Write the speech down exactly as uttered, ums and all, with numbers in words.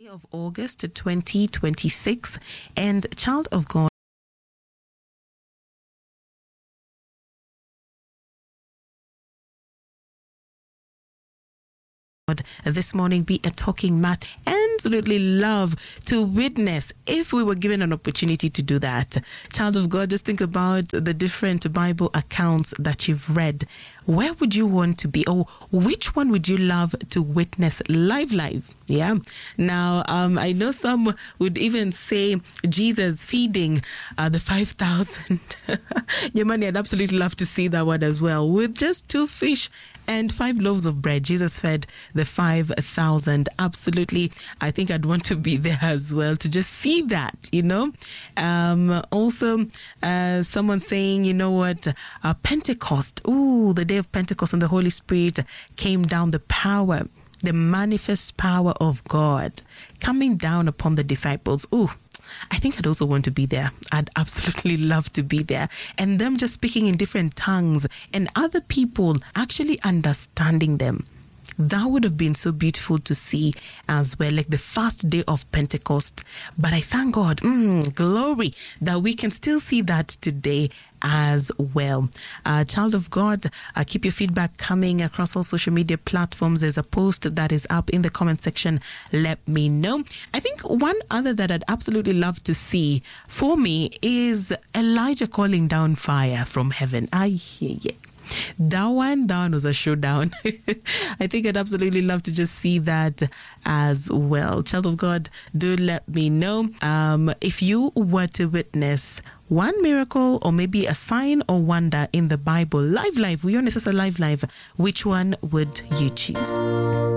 of August twenty twenty-six, and child of God, this morning be a talking mat. Absolutely love to witness if we were given an opportunity to do that. Child of God, just think about the different Bible accounts that you've read. Where would you want to be, or which one would you love to witness live live? Yeah. Now, um, I know some would even say Jesus feeding uh, the five thousand. Yamani, I'd absolutely love to see that one as well. With just two fish and five loaves of bread, Jesus fed the five thousand. Absolutely. I think I'd want to be there as well to just see that, you know. Um, also, uh, someone saying, you know what, uh, Pentecost. Ooh, the day of Pentecost, and the Holy Spirit came down, the power, the manifest power of God coming down upon the disciples. Ooh, I think I'd also want to be there. I'd absolutely love to be there. And them just speaking in different tongues and other people actually understanding them. That would have been so beautiful to see as well, like the first day of Pentecost. But I thank God, mm, glory, that we can still see that today as well. Uh, child of God, uh, keep your feedback coming across all social media platforms. There's a post that is up in the comment section. Let me know. I think one other that I'd absolutely love to see for me is Elijah calling down fire from heaven. I hear you. That one, that one was a showdown. I think I'd absolutely love to just see that as well. Child of God, do let me know um, if you were to witness one miracle or maybe a sign or wonder in the Bible. Live, live. We only say live, live. Which one would you choose?